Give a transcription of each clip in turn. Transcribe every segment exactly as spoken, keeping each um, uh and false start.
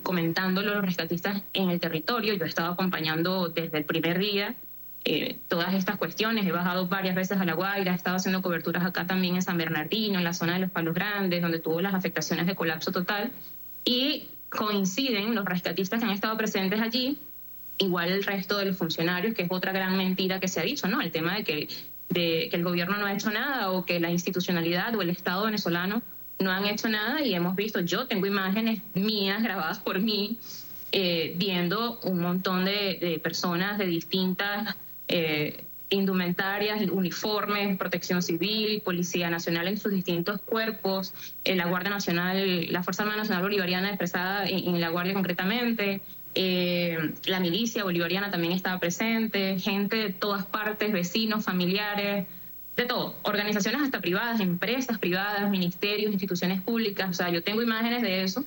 comentándolo los rescatistas en el territorio. Yo he estado acompañando desde el primer día eh, todas estas cuestiones. He bajado varias veces a La Guaira, he estado haciendo coberturas acá también en San Bernardino, en la zona de los Palos Grandes, donde tuvo las afectaciones de colapso total. Y coinciden los rescatistas que han estado presentes allí, igual el resto de los funcionarios, que es otra gran mentira que se ha dicho, ¿no? El tema de que, de que el gobierno no ha hecho nada o que la institucionalidad o el Estado venezolano no han hecho nada, y hemos visto, yo tengo imágenes mías grabadas por mí, eh, viendo un montón de, de personas de distintas eh, indumentarias, uniformes, protección civil, Policía Nacional en sus distintos cuerpos, eh, la Guardia Nacional, la Fuerza Armada Nacional Bolivariana expresada en, en la Guardia concretamente, eh, la milicia bolivariana también estaba presente, gente de todas partes, vecinos, familiares, de todo, organizaciones hasta privadas, empresas privadas, ministerios, instituciones públicas. O sea, yo tengo imágenes de eso,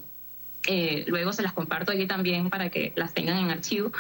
eh, luego se las comparto allí también para que las tengan en archivo,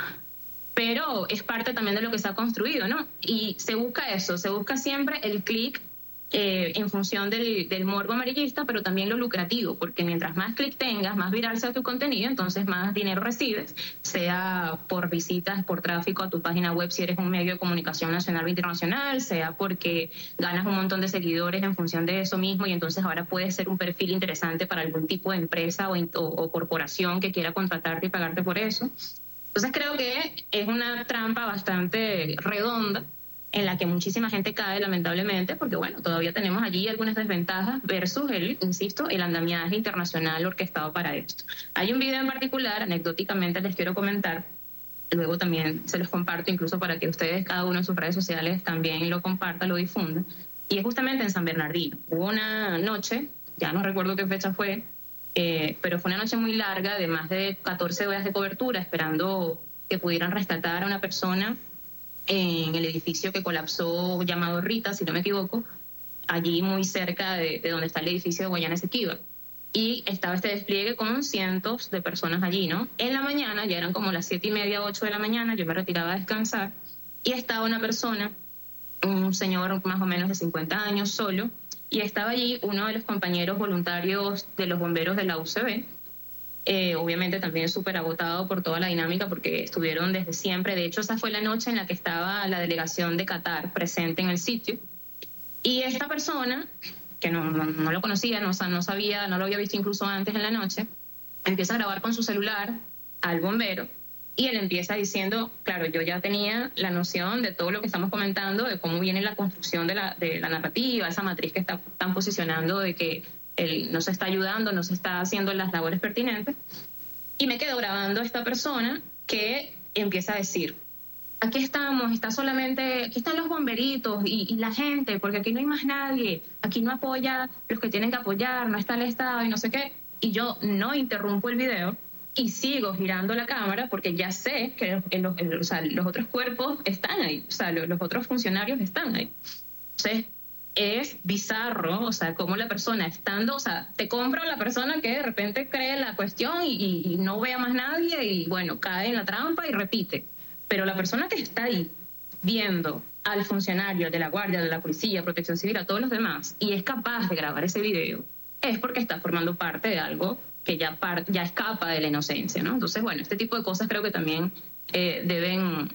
pero es parte también de lo que se ha construido, ¿no? Y se busca eso, se busca siempre el clic eh, en función del, del morbo amarillista, pero también lo lucrativo, porque mientras más clic tengas, más viral sea tu contenido, entonces más dinero recibes, sea por visitas, por tráfico a tu página web si eres un medio de comunicación nacional o internacional, sea porque ganas un montón de seguidores en función de eso mismo y entonces ahora puedes ser un perfil interesante para algún tipo de empresa o, o, o corporación que quiera contratarte y pagarte por eso. Entonces creo que es una trampa bastante redonda en la que muchísima gente cae, lamentablemente, porque bueno, todavía tenemos allí algunas desventajas versus el, insisto, el andamiaje internacional orquestado para esto. Hay un video en particular, anecdóticamente les quiero comentar, luego también se los comparto incluso para que ustedes, cada uno en sus redes sociales, también lo comparta, lo difunda, y es justamente en San Bernardino. Hubo una noche, ya no recuerdo qué fecha fue, eh, pero fue una noche muy larga de más de catorce horas de cobertura, esperando que pudieran rescatar a una persona en el edificio que colapsó llamado Rita, si no me equivoco, allí muy cerca de, de donde está el edificio de Guayana Esequiba. Y estaba este despliegue con cientos de personas allí, ¿no? En la mañana, ya eran como las siete y media, ocho de la mañana, yo me retiraba a descansar, y estaba una persona, un señor más o menos de cincuenta años, solo, y estaba allí uno de los compañeros voluntarios de los bomberos de la U C B, Eh, obviamente también súper agotado por toda la dinámica porque estuvieron desde siempre. De hecho, esa fue la noche en la que estaba la delegación de Qatar presente en el sitio. Y esta persona, que no, no, no lo conocía, no, no sabía, no lo había visto incluso antes en la noche, empieza a grabar con su celular al bombero y él empieza diciendo, claro, yo ya tenía la noción de todo lo que estamos comentando, de cómo viene la construcción de la, de la narrativa, esa matriz que está, están posicionando de que él no se está ayudando, no se está haciendo las labores pertinentes, y me quedo grabando a esta persona que empieza a decir, aquí estamos, está solamente, aquí están los bomberitos y, y la gente, porque aquí no hay más nadie, aquí no apoya los que tienen que apoyar, no está el Estado y no sé qué, y yo no interrumpo el video y sigo girando la cámara porque ya sé que en los, en, o sea, los otros cuerpos están ahí, o sea, los, los otros funcionarios están ahí. Entonces, es bizarro, o sea, como la persona estando, o sea, te compra la persona que de repente cree la cuestión y, y, y no ve a más nadie y bueno, cae en la trampa y repite. Pero la persona que está ahí viendo al funcionario de la Guardia, de la Policía, Protección Civil, a todos los demás, y es capaz de grabar ese video, es porque está formando parte de algo que ya, par, ya escapa de la inocencia, ¿no? Entonces, bueno, este tipo de cosas creo que también eh, deben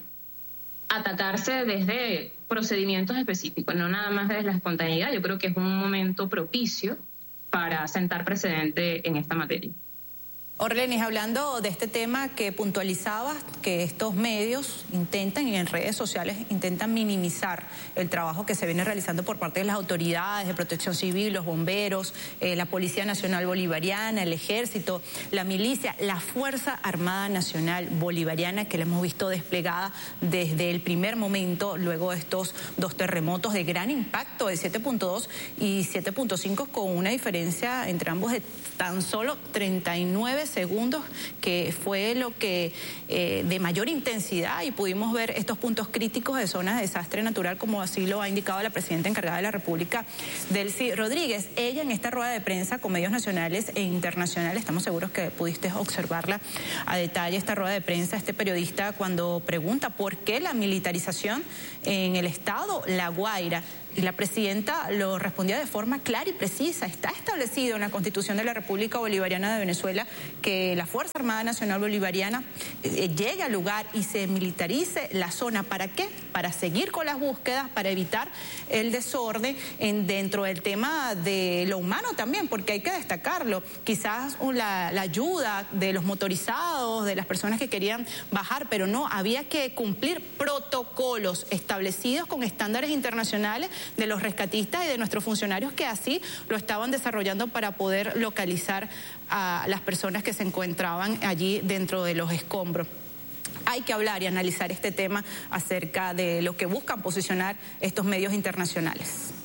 atacarse desde procedimientos específicos, no nada más desde la espontaneidad. Yo creo que es un momento propicio para sentar precedente en esta materia. Orlenis, hablando de este tema que puntualizabas, que estos medios intentan, y en redes sociales intentan minimizar el trabajo que se viene realizando por parte de las autoridades de protección civil, los bomberos, eh, la Policía Nacional Bolivariana, el Ejército, la milicia, la Fuerza Armada Nacional Bolivariana, que la hemos visto desplegada desde el primer momento, luego de estos dos terremotos de gran impacto de siete punto dos y siete punto cinco, con una diferencia entre ambos de tan solo treinta y nueve segundos, que fue lo que eh, de mayor intensidad, y pudimos ver estos puntos críticos de zonas de desastre natural, como así lo ha indicado la presidenta encargada de la República, Delcy Rodríguez. Ella, en esta rueda de prensa con medios nacionales e internacionales, estamos seguros que pudiste observarla a detalle, esta rueda de prensa, este periodista cuando pregunta por qué la militarización en el estado La Guaira, Y la presidenta lo respondía de forma clara y precisa. Está establecido en la Constitución de la República Bolivariana de Venezuela que la Fuerza Armada Nacional Bolivariana eh, llegue al lugar y se militarice la zona. ¿Para qué? Para seguir con las búsquedas, para evitar el desorden en, dentro del tema de lo humano también, porque hay que destacarlo. Quizás la, la ayuda de los motorizados, de las personas que querían bajar, pero no, había que cumplir protocolos establecidos con estándares internacionales de los rescatistas y de nuestros funcionarios que así lo estaban desarrollando para poder localizar a las personas que se encontraban allí dentro de los escombros. Hay que hablar y analizar este tema acerca de lo que buscan posicionar estos medios internacionales.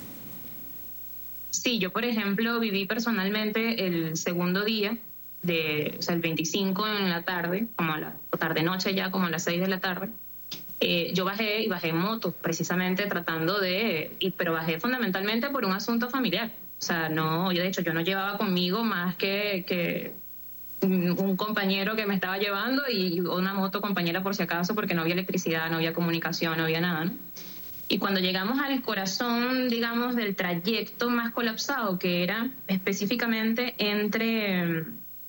Sí, yo por ejemplo viví personalmente el segundo día, de, o sea, el veinticinco en la tarde, como a la tarde-noche ya, como a las seis de la tarde. Eh, yo bajé y bajé en moto, precisamente tratando de, y, pero bajé fundamentalmente por un asunto familiar. O sea, no, yo de hecho yo no llevaba conmigo más que, que un compañero que me estaba llevando y una moto compañera por si acaso, porque no había electricidad, no había comunicación, no había nada, ¿no? Y cuando llegamos al corazón, digamos, del trayecto más colapsado, que era específicamente entre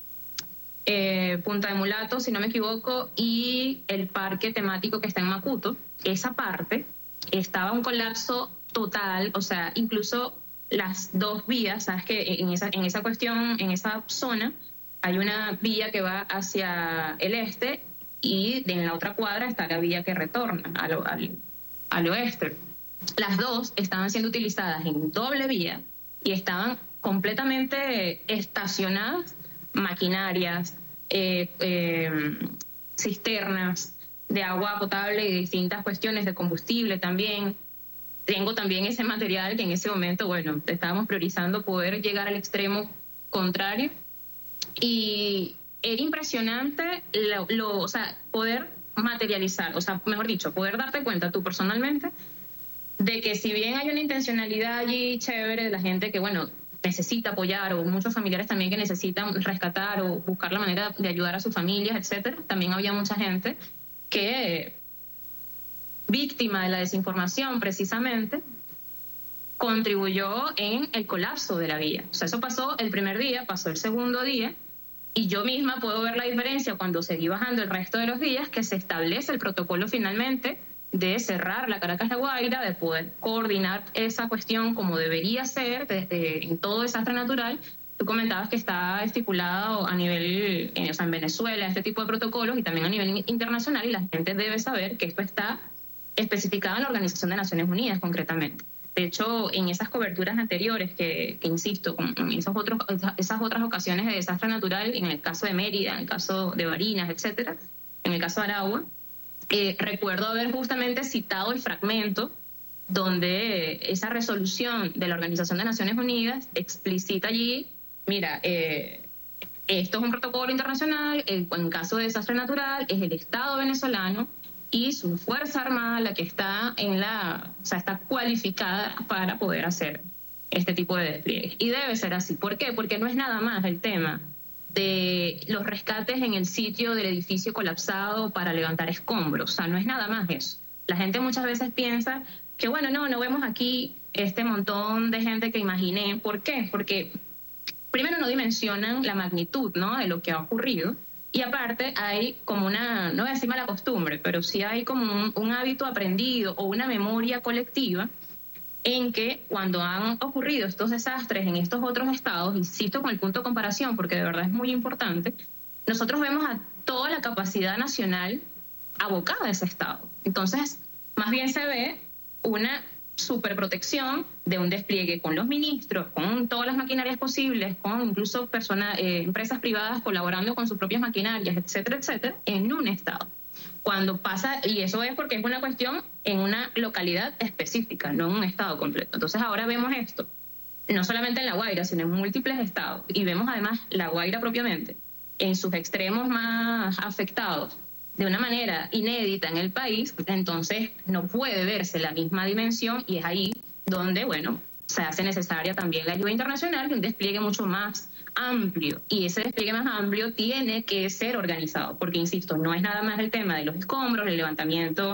Eh, Punta de Mulato, si no me equivoco, y el parque temático que está en Macuto, esa parte estaba un colapso total, o sea, incluso las dos vías, sabes que en esa, en esa cuestión, en esa zona, hay una vía que va hacia el este y en la otra cuadra está la vía que retorna al, al, al oeste. Las dos estaban siendo utilizadas en doble vía y estaban completamente estacionadas maquinarias, eh, eh, cisternas de agua potable y distintas cuestiones de combustible también. Tengo también ese material que en ese momento, bueno, estábamos priorizando poder llegar al extremo contrario y era impresionante lo, lo, o sea, poder materializar, o sea, mejor dicho, poder darte cuenta tú personalmente de que si bien hay una intencionalidad allí chévere de la gente que, bueno, necesita apoyar, o muchos familiares también que necesitan rescatar o buscar la manera de ayudar a sus familias, etcétera. También había mucha gente que, víctima de la desinformación precisamente, contribuyó en el colapso de la vía. O sea, eso pasó el primer día, pasó el segundo día, y yo misma puedo ver la diferencia cuando seguí bajando el resto de los días, que se establece el protocolo finalmente de cerrar la Caracas-La Guaira, de poder coordinar esa cuestión como debería ser desde en todo desastre natural. Tú comentabas que está estipulado a nivel, eh, o sea, en Venezuela, este tipo de protocolos y también a nivel internacional, y la gente debe saber que esto está especificado en la Organización de Naciones Unidas concretamente. De hecho, en esas coberturas anteriores que, que insisto, en esos otros, esas otras ocasiones de desastre natural, en el caso de Mérida, en el caso de Barinas, etcétera, en el caso de Aragua, Eh, recuerdo haber justamente citado el fragmento donde esa resolución de la Organización de Naciones Unidas explicita allí, mira, eh, esto es un protocolo internacional, eh, en caso de desastre natural es el Estado venezolano y su Fuerza Armada la que está en la, o sea, está cualificada para poder hacer este tipo de despliegues. Y debe ser así. ¿Por qué? Porque no es nada más el tema de los rescates en el sitio del edificio colapsado para levantar escombros. O sea, no es nada más eso. La gente muchas veces piensa que, bueno, no, no vemos aquí este montón de gente que imaginé. ¿Por qué? Porque primero no dimensionan la magnitud, ¿no?, de lo que ha ocurrido, y aparte hay como una, no voy a decir mala costumbre, pero sí hay como un, un hábito aprendido o una memoria colectiva en que cuando han ocurrido estos desastres en estos otros estados, insisto con el punto de comparación porque de verdad es muy importante, nosotros vemos a toda la capacidad nacional abocada a ese estado. Entonces, más bien se ve una superprotección de un despliegue con los ministros, con todas las maquinarias posibles, con incluso personas, eh, empresas privadas colaborando con sus propias maquinarias, etcétera, etcétera, en un estado. Cuando pasa, y eso es porque es una cuestión en una localidad específica, no en un estado completo. Entonces ahora vemos esto, no solamente en La Guaira, sino en múltiples estados, y vemos además La Guaira propiamente, en sus extremos más afectados, de una manera inédita en el país. Entonces no puede verse la misma dimensión, y es ahí donde, bueno, se hace necesaria también la ayuda internacional y un despliegue mucho más amplio, y ese despliegue más amplio tiene que ser organizado, porque insisto, no es nada más el tema de los escombros, el levantamiento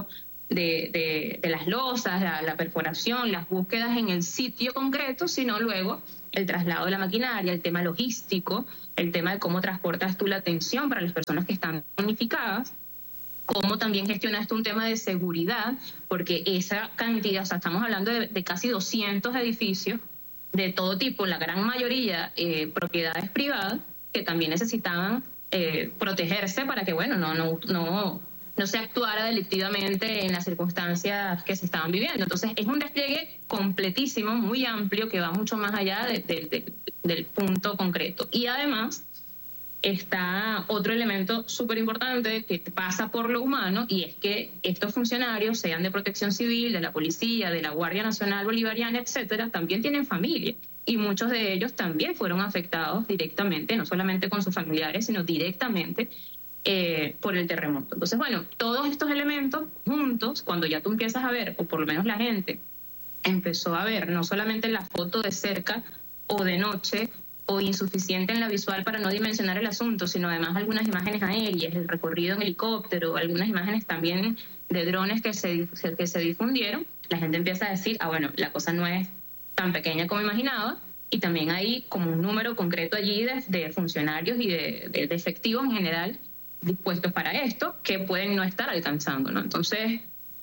de, de, de las losas, la, la perforación, las búsquedas en el sitio concreto, sino luego el traslado de la maquinaria, el tema logístico, el tema de cómo transportas tú la atención para las personas que están damnificadas, cómo también gestionas tú un tema de seguridad, porque esa cantidad, o sea, estamos hablando de, de casi doscientos edificios de todo tipo, la gran mayoría eh, propiedades privadas, que también necesitaban eh, protegerse para que, bueno, no, no, no, no se actuara delictivamente en las circunstancias que se estaban viviendo. Entonces, es un despliegue completísimo, muy amplio, que va mucho más allá de, de, de, del punto concreto. Y además está otro elemento súper importante que pasa por lo humano, y es que estos funcionarios, sean de Protección Civil, de la Policía, de la Guardia Nacional Bolivariana, etcétera, también tienen familia, y muchos de ellos también fueron afectados directamente, no solamente con sus familiares, sino directamente eh, por el terremoto. Entonces, bueno, todos estos elementos juntos, cuando ya tú empiezas a ver, o por lo menos la gente empezó a ver, no solamente la foto de cerca o de noche, o insuficiente en la visual para no dimensionar el asunto, sino además algunas imágenes aéreas, el recorrido en helicóptero, algunas imágenes también de drones que se, que se difundieron, la gente empieza a decir, ah, bueno, la cosa no es tan pequeña como imaginaba, y también hay como un número concreto allí de, de funcionarios y de, de, de efectivos en general dispuestos para esto, que pueden no estar alcanzando, ¿no? Entonces,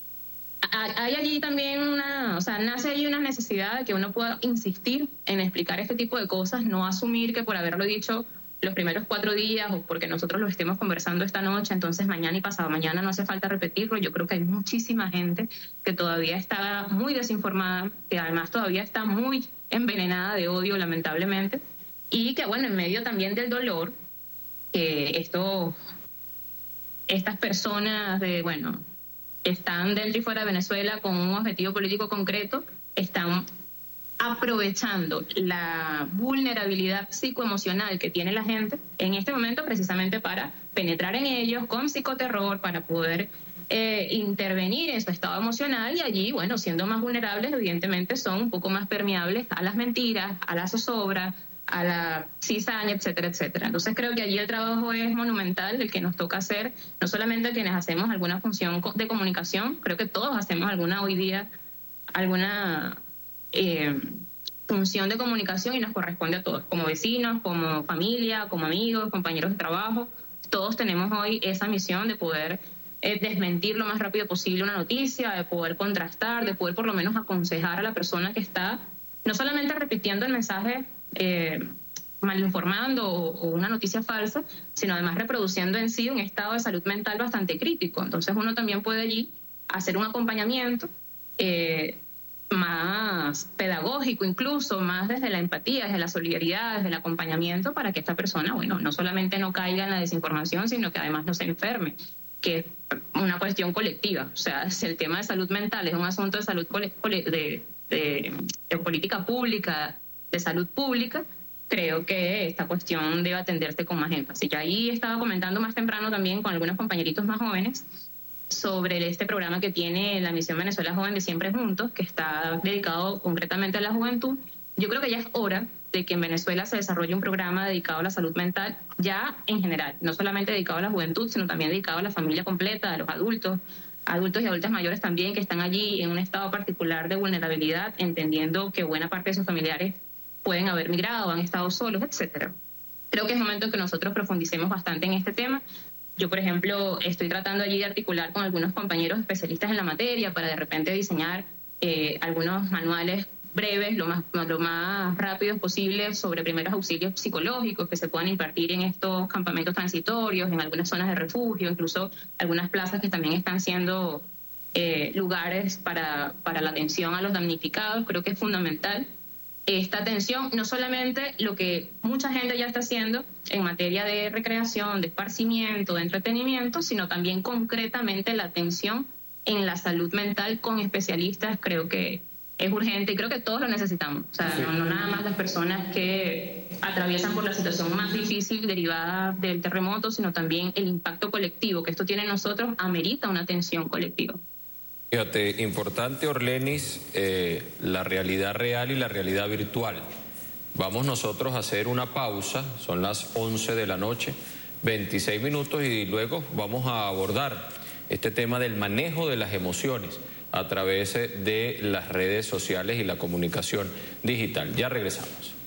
hay allí también una, o sea, nace allí una necesidad de que uno pueda insistir en explicar este tipo de cosas, no asumir que por haberlo dicho los primeros cuatro días o porque nosotros lo estemos conversando esta noche, entonces mañana y pasado mañana no hace falta repetirlo. Yo creo que hay muchísima gente que todavía está muy desinformada, que además todavía está muy envenenada de odio, lamentablemente, y que, bueno, en medio también del dolor, que esto, estas personas de, bueno, están dentro y fuera de Venezuela con un objetivo político concreto, están aprovechando la vulnerabilidad psicoemocional que tiene la gente en este momento precisamente para penetrar en ellos con psicoterror, para poder eh, intervenir en su estado emocional, y allí, bueno, siendo más vulnerables, evidentemente son un poco más permeables a las mentiras, a la zozobra, a la cizaña, etcétera, etcétera. Entonces creo que allí el trabajo es monumental, el que nos toca hacer, no solamente quienes hacemos alguna función de comunicación, creo que todos hacemos alguna hoy día, alguna eh, función de comunicación, y nos corresponde a todos, como vecinos, como familia, como amigos, compañeros de trabajo, todos tenemos hoy esa misión de poder eh, desmentir lo más rápido posible una noticia, de poder contrastar, de poder por lo menos aconsejar a la persona que está no solamente repitiendo el mensaje Eh, mal informando o, o una noticia falsa, sino además reproduciendo en sí un estado de salud mental bastante crítico. Entonces uno también puede allí hacer un acompañamiento eh, más pedagógico, incluso más desde la empatía, desde la solidaridad, desde el acompañamiento, para que esta persona, bueno, no solamente no caiga en la desinformación, sino que además no se enferme, que es una cuestión colectiva. O sea, si el tema de salud mental es un asunto de salud de, de, de política pública, de salud pública, creo que esta cuestión debe atenderse con más énfasis. Yo ahí estaba comentando más temprano también con algunos compañeritos más jóvenes sobre este programa que tiene la Misión Venezuela Joven de Siempre Juntos, que está dedicado concretamente a la juventud. Yo creo que ya es hora de que en Venezuela se desarrolle un programa dedicado a la salud mental, ya en general, no solamente dedicado a la juventud, sino también dedicado a la familia completa, a los adultos, adultos y adultas mayores también, que están allí en un estado particular de vulnerabilidad, entendiendo que buena parte de sus familiares pueden haber migrado, han estado solos, etcétera. Creo que es momento que nosotros profundicemos bastante en este tema. Yo, por ejemplo, estoy tratando allí de articular con algunos compañeros especialistas en la materia para de repente diseñar eh, algunos manuales breves, lo más, lo más rápidos posible, sobre primeros auxilios psicológicos que se puedan impartir en estos campamentos transitorios, en algunas zonas de refugio, incluso algunas plazas que también están siendo eh, lugares para, para la atención a los damnificados. Creo que es fundamental esta atención, no solamente lo que mucha gente ya está haciendo en materia de recreación, de esparcimiento, de entretenimiento, sino también concretamente la atención en la salud mental con especialistas. Creo que es urgente y creo que todos lo necesitamos. O sea, sí. no, no nada más las personas que atraviesan por la situación más difícil derivada del terremoto, sino también el impacto colectivo que esto tiene en nosotros amerita una atención colectiva. Fíjate, importante, Orlenis, eh, la realidad real y la realidad virtual. Vamos nosotros a hacer una pausa, son las once de la noche, veintiséis minutos, y luego vamos a abordar este tema del manejo de las emociones a través de las redes sociales y la comunicación digital. Ya regresamos.